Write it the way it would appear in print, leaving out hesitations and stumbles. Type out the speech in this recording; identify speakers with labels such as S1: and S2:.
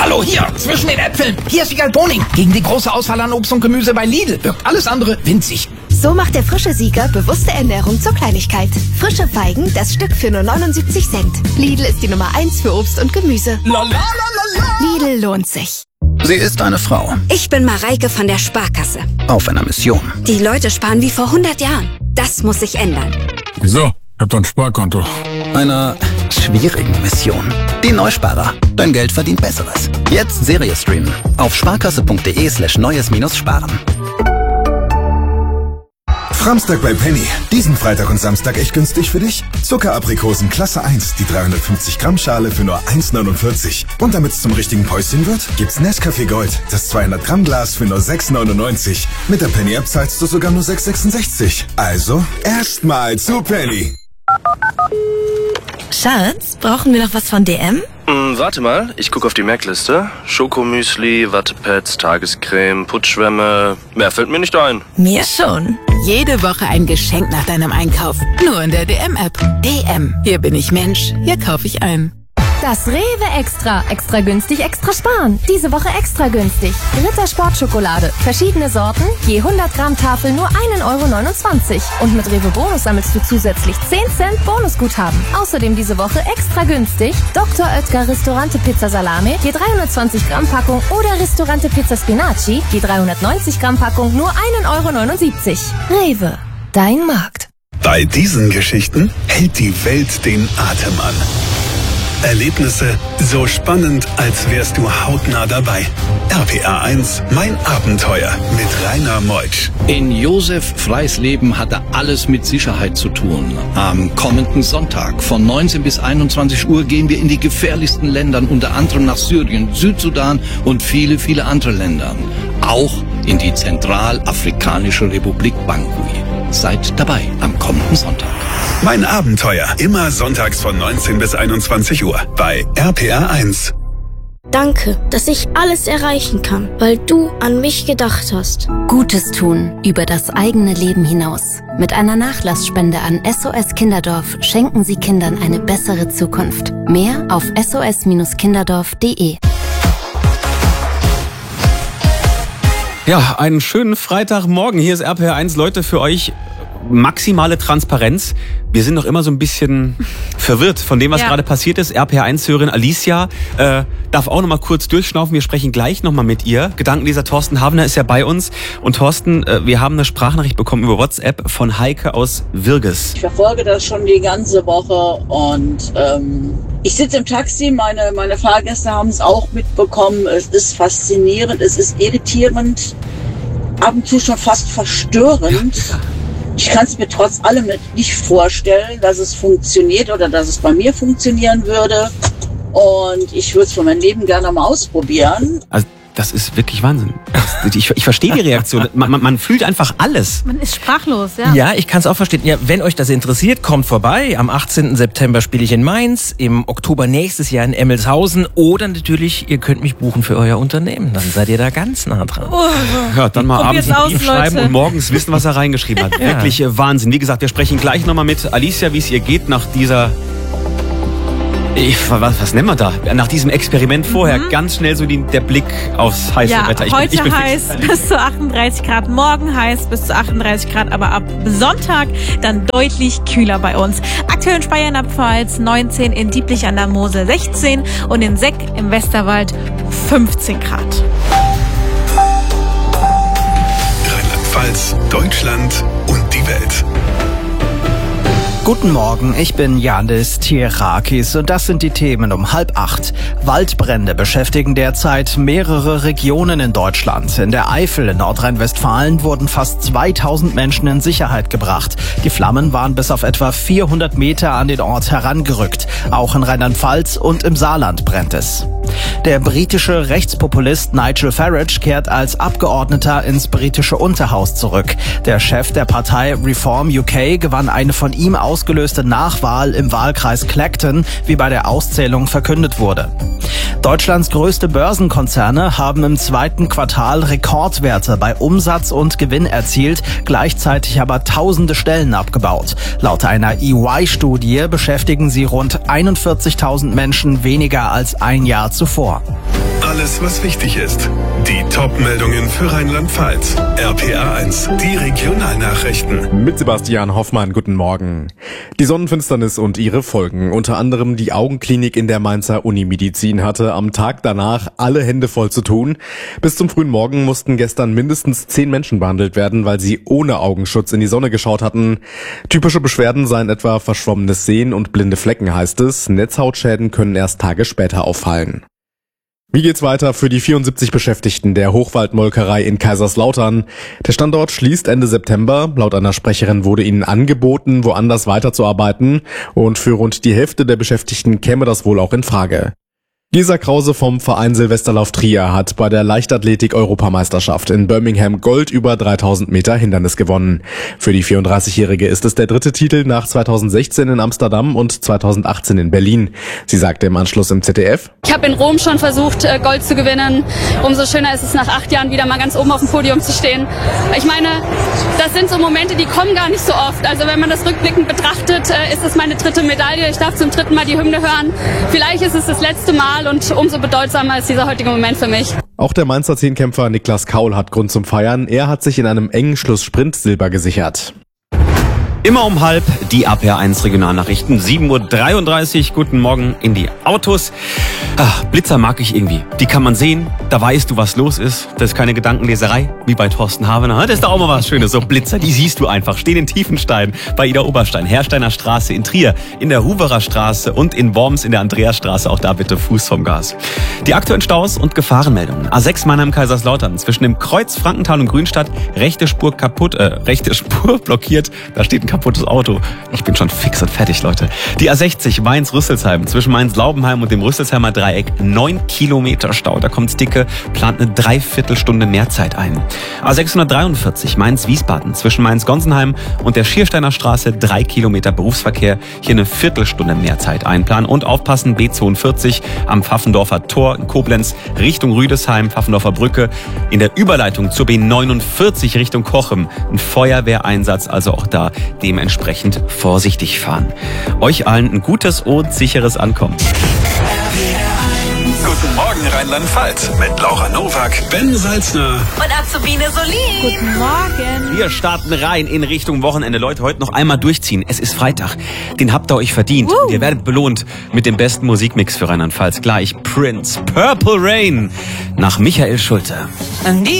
S1: Hallo, hier, zwischen den Äpfeln. Hier ist Wiegald Boning. Gegen die große Auswahl an Obst und Gemüse bei Lidl wirkt alles andere winzig.
S2: So macht der frische Sieger bewusste Ernährung zur Kleinigkeit. Frische Feigen, das Stück für nur 79 Cent. Lidl ist die Nummer 1 für Obst und Gemüse. Lidl lohnt sich.
S3: Sie ist eine Frau.
S2: Ich bin Mareike von der Sparkasse.
S3: Auf einer Mission.
S2: Die Leute sparen wie vor 100 Jahren. Das muss sich ändern.
S4: Wieso? Ich hab doch ein Sparkonto.
S3: Einer schwierigen Mission. Die Neusparer. Dein Geld verdient Besseres. Jetzt Serie streamen. Auf sparkasse.de/neues-sparen.
S5: Samstag bei Penny. Diesen Freitag und Samstag echt günstig für dich? Zuckeraprikosen Klasse 1, die 350 Gramm Schale für nur 1,49. Und damit es zum richtigen Päuschen wird, gibt's Nescafé Gold, das 200 Gramm Glas für nur 6,99. Mit der Penny App zahlst du sogar nur 6,66. Also, erstmal zu Penny.
S6: Schatz, brauchen wir noch was von DM?
S7: Warte mal, ich gucke auf die Merkliste. Schokomüsli, Wattepads, Tagescreme, Putzschwämme. Mehr fällt mir nicht ein.
S6: Mir schon.
S8: Jede Woche ein Geschenk nach deinem Einkauf. Nur in der DM-App. DM. Hier bin ich Mensch. Hier kaufe ich ein.
S9: Das Rewe Extra. Extra günstig, extra sparen. Diese Woche extra günstig. Ritter Sportschokolade. Verschiedene Sorten. Je 100 Gramm Tafel nur 1,29 €. Und mit Rewe Bonus sammelst du zusätzlich 10 Cent Bonusguthaben. Außerdem diese Woche extra günstig. Dr. Oetker Ristorante Pizza Salame. Je 320 Gramm Packung. Oder Ristorante Pizza Spinaci. Je 390 Gramm Packung nur 1,79 €. Rewe. Dein Markt.
S10: Bei diesen Geschichten hält die Welt den Atem an. Erlebnisse so spannend, als wärst du hautnah dabei. RPA 1, mein Abenteuer mit Rainer Meutsch.
S11: In Josef Freis Leben hatte alles mit Sicherheit zu tun. Am kommenden Sonntag von 19 bis 21 Uhr gehen wir in die gefährlichsten Länder, unter anderem nach Syrien, Südsudan und viele, viele andere Länder. Auch in die Zentralafrikanische Republik Bangui. Seid dabei am kommenden Sonntag.
S10: Mein Abenteuer, immer sonntags von 19 bis 21 Uhr bei RPA 1.
S12: Danke, dass ich alles erreichen kann, weil du an mich gedacht hast.
S13: Gutes tun über das eigene Leben hinaus. Mit einer Nachlassspende an SOS Kinderdorf schenken Sie Kindern eine bessere Zukunft. Mehr auf sos-kinderdorf.de.
S14: Ja, einen schönen Freitagmorgen. Hier ist RPR 1, Leute, für euch maximale Transparenz. Wir sind noch immer so ein bisschen verwirrt von dem, was gerade passiert ist. RPR 1-Hörerin Alicia darf auch noch mal kurz durchschnaufen. Wir sprechen gleich noch mal mit ihr. Gedankenleser Thorsten Havener ist ja bei uns. Und Thorsten, wir haben eine Sprachnachricht bekommen über WhatsApp von Heike aus Wirges.
S15: Ich verfolge das schon die ganze Woche und ich sitze im Taxi. Meine Fahrgäste haben es auch mitbekommen. Es ist faszinierend, es ist irritierend, ab und zu schon fast verstörend. Ich kann es mir trotz allem nicht vorstellen, dass es funktioniert oder dass es bei mir funktionieren würde. Und ich würde es für mein Leben gerne mal ausprobieren.
S14: Also das ist wirklich Wahnsinn. Ich verstehe die Reaktion. Man fühlt einfach alles.
S16: Man ist sprachlos, ja.
S17: Ja, ich kann es auch verstehen. Ja, wenn euch das interessiert, kommt vorbei. Am 18. September spiele ich in Mainz, im Oktober nächstes Jahr in Emmelshausen oder natürlich, ihr könnt mich buchen für euer Unternehmen. Dann seid ihr da ganz nah dran.
S14: Ja, dann mal abends einen Brief schreiben und morgens wissen, was er reingeschrieben hat. Ja. Wirklich Wahnsinn. Wie gesagt, wir sprechen gleich nochmal mit Alicia, wie es ihr geht nach dieser... Was nennen wir da? Nach diesem Experiment vorher ganz schnell so der Blick aufs heiße Wetter.
S16: Ich bin heiß bis zu 38 Grad, morgen heiß bis zu 38 Grad, aber ab Sonntag dann deutlich kühler bei uns. Aktuell in Speyer in der Pfalz 19, in Dieblich an der Mosel 16 und in Seck im Westerwald 15 Grad.
S10: Rheinland-Pfalz, Deutschland und die Welt.
S18: Guten Morgen, ich bin Janis Tierakis und das sind die Themen um 7:30. Waldbrände beschäftigen derzeit mehrere Regionen in Deutschland. In der Eifel in Nordrhein-Westfalen wurden fast 2000 Menschen in Sicherheit gebracht. Die Flammen waren bis auf etwa 400 Meter an den Ort herangerückt. Auch in Rheinland-Pfalz und im Saarland brennt es. Der britische Rechtspopulist Nigel Farage kehrt als Abgeordneter ins britische Unterhaus zurück. Der Chef der Partei Reform UK gewann eine von ihm ausgelöste Nachwahl im Wahlkreis Clacton, wie bei der Auszählung verkündet wurde. Deutschlands größte Börsenkonzerne haben im zweiten Quartal Rekordwerte bei Umsatz und Gewinn erzielt, gleichzeitig aber tausende Stellen abgebaut. Laut einer EY-Studie beschäftigen sie rund 41.000 Menschen weniger als ein Jahr zuvor.
S10: alles, was wichtig ist. Die Top-Meldungen für Rheinland-Pfalz. RPA 1, die Regionalnachrichten.
S19: Mit Sebastian Hoffmann, guten Morgen. Die Sonnenfinsternis und ihre Folgen. Unter anderem die Augenklinik in der Mainzer Unimedizin hatte am Tag danach alle Hände voll zu tun. Bis zum frühen Morgen mussten gestern mindestens 10 Menschen behandelt werden, weil sie ohne Augenschutz in die Sonne geschaut hatten. Typische Beschwerden seien etwa verschwommenes Sehen und blinde Flecken, heißt es. Netzhautschäden können erst Tage später auffallen. Wie geht's weiter für die 74 Beschäftigten der Hochwaldmolkerei in Kaiserslautern? Der Standort schließt Ende September. Laut einer Sprecherin wurde ihnen angeboten, woanders weiterzuarbeiten. Und für rund die Hälfte der Beschäftigten käme das wohl auch in Frage. Lisa Krause vom Verein Silvesterlauf Trier hat bei der Leichtathletik-Europameisterschaft in Birmingham Gold über 3000 Meter Hindernis gewonnen. Für die 34-Jährige ist es der 3. Titel nach 2016 in Amsterdam und 2018 in Berlin. Sie sagte im Anschluss im ZDF:
S20: Ich habe in Rom schon versucht, Gold zu gewinnen. Umso schöner ist es, nach 8 Jahren wieder mal ganz oben auf dem Podium zu stehen. Ich meine, das sind so Momente, die kommen gar nicht so oft. Also wenn man das rückblickend betrachtet, ist es meine 3. Medaille. Ich darf zum 3. Mal die Hymne hören. Vielleicht ist es das letzte Mal. Und umso bedeutsamer ist dieser heutige Moment für mich.
S19: Auch der Mainzer Zehnkämpfer Niklas Kaul hat Grund zum Feiern. Er hat sich in einem engen Schlusssprint Silber gesichert.
S14: Immer um halb die RPA1 Regionalnachrichten. 7:33 Uhr. Guten Morgen in die Autos. Blitzer mag ich irgendwie. Die kann man sehen. Da weißt du, was los ist. Das ist keine Gedankenleserei, wie bei Thorsten Havener. Das ist doch auch mal was Schönes. So Blitzer, die siehst du einfach. Stehen in Tiefenstein, bei Ida Oberstein, Hersteiner Straße in Trier, in der Huverer Straße und in Worms in der Andreasstraße. Auch da bitte Fuß vom Gas. Die aktuellen Staus und Gefahrenmeldungen. A6 Mannheim-Kaiserslautern. Zwischen dem Kreuz Frankenthal und Grünstadt. Rechte Spur blockiert. Da steht ein kaputtes Auto. Ich bin schon fix und fertig, Leute. Die A60 Mainz-Rüsselsheim. Zwischen Mainz-Laubenheim und dem Rüsselsheimer Dreieck 9 Kilometer Stau. Da kommt's dicke, plant eine Dreiviertelstunde mehr Zeit ein. A643 Mainz-Wiesbaden. Zwischen Mainz-Gonsenheim und der Schiersteiner Straße 3 Kilometer Berufsverkehr. Hier eine Viertelstunde mehr Zeit einplanen. Und aufpassen, B42 am Pfaffendorfer Tor in Koblenz Richtung Rüdesheim, Pfaffendorfer Brücke. In der Überleitung zur B49 Richtung Cochem. Ein Feuerwehreinsatz, also auch da dementsprechend vorsichtig fahren. Euch allen ein gutes und sicheres Ankommen.
S10: Guten Morgen Rheinland-Pfalz mit Laura Nowak, Ben Salzner
S6: und Azubine Solin.
S16: Guten Morgen.
S14: Wir starten rein in Richtung Wochenende. Leute, heute noch einmal durchziehen. Es ist Freitag. Den habt ihr euch verdient. Und ihr werdet belohnt mit dem besten Musikmix für Rheinland-Pfalz. Gleich Prince, Purple Rain nach Michael Schulte.